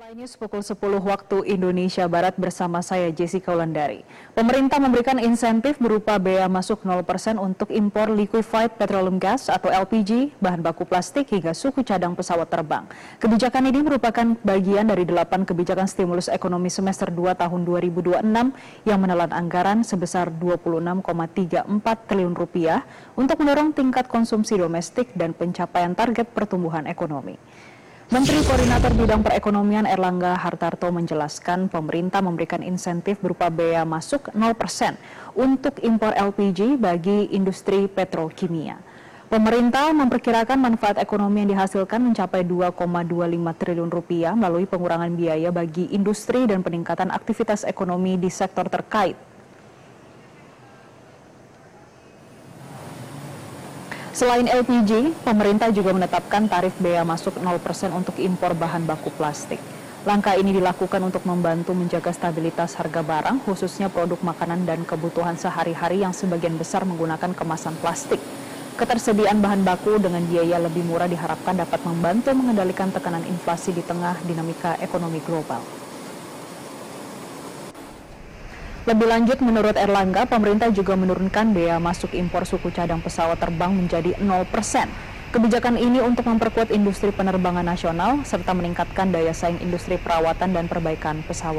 Prime News pukul 10 waktu Indonesia Barat bersama saya Jessica Wulandari. Pemerintah memberikan insentif berupa bea masuk 0% untuk impor liquefied petroleum gas atau LPG, bahan baku plastik hingga suku cadang pesawat terbang. Kebijakan ini merupakan bagian dari 8 kebijakan stimulus ekonomi semester 2 tahun 2026 yang menelan anggaran sebesar Rp26,34 triliun untuk mendorong tingkat konsumsi domestik dan pencapaian target pertumbuhan ekonomi. Menteri Koordinator Bidang Perekonomian Erlangga Hartarto menjelaskan pemerintah memberikan insentif berupa bea masuk 0% untuk impor LPG bagi industri petrokimia. Pemerintah memperkirakan manfaat ekonomi yang dihasilkan mencapai Rp2,25 triliun melalui pengurangan biaya bagi industri dan peningkatan aktivitas ekonomi di sektor terkait. Selain LPG, pemerintah juga menetapkan tarif bea masuk 0% untuk impor bahan baku plastik. Langkah ini dilakukan untuk membantu menjaga stabilitas harga barang, khususnya produk makanan dan kebutuhan sehari-hari yang sebagian besar menggunakan kemasan plastik. Ketersediaan bahan baku dengan biaya lebih murah diharapkan dapat membantu mengendalikan tekanan inflasi di tengah dinamika ekonomi global. Lebih lanjut, menurut Erlangga, pemerintah juga menurunkan bea masuk impor suku cadang pesawat terbang menjadi 0%. Kebijakan ini untuk memperkuat industri penerbangan nasional serta meningkatkan daya saing industri perawatan dan perbaikan pesawat.